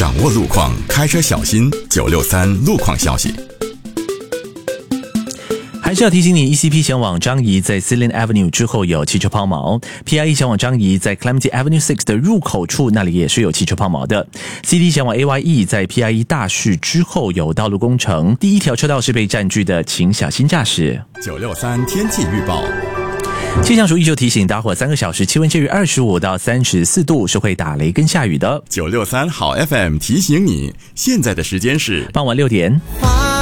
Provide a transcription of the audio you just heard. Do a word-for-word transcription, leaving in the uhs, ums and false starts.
掌握路况，开车小心。九六三路况消息。 还是要提醒你 ，E C P 前往樟宜在 Celine Avenue 之后有汽车抛锚 ，P I E 前往樟宜在 Clementi Avenue 六的入口处那里也是有汽车抛锚的 ，C D 前往 A Y E 在 P I E 大市之后有道路工程，第一条车道是被占据的，请小心驾驶。 九六三天气预报。 气象署依旧提醒，打火三个小时，气温介于二十五到三十四度，是会打雷跟下雨的。 九六三好 F M 提醒你，现在的时间是傍晚六点。